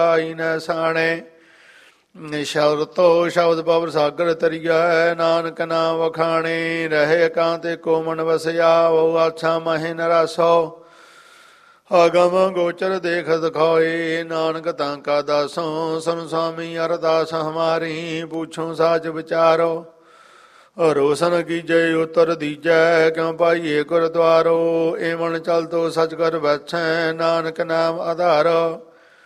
ਆਈ ਨੈ ਸਾਣੇ। ਸ਼ਬਦ ਤੋ ਸ਼ਬਦ ਪਵਰ ਸਾਗਰ ਤਰੀਐ, ਨਾਨਕ ਨਾਮ ਵਖਾਣੇ। ਰਹੇ ਇਕਾਂਤੇ ਕੋ ਮਨ ਵਸਿਆ, ਉਹ ਆਛਾ ਮਹਿ ਨਰਾਸੋ। ਅਗਮ ਗੋਚਰ ਦੇਖ ਦਿਖਾਏ, ਨਾਨਕ ਤਾਂ ਕਾ ਦਾਸੋ। ਸੁਨ ਸੁਆਮੀ ਅਰਦਾਸ ਹਮਾਰੀ, ਪੁੱਛੋ ਸਾਚ ਵਿਚਾਰੋ। ਰੋਸ਼ਨ ਕੀਜੈ ਉਤਰ ਦੀਜੈ, ਕਿਉ ਪਾਈਏ ਗੁਰਦੁਆਰੋ। ਏ ਮਨ ਚਲ ਤੋ ਸਚ ਕਰ ਬੈਠੈ, ਨਾਨਕ ਨਾਮ ਆਧਾਰੋ।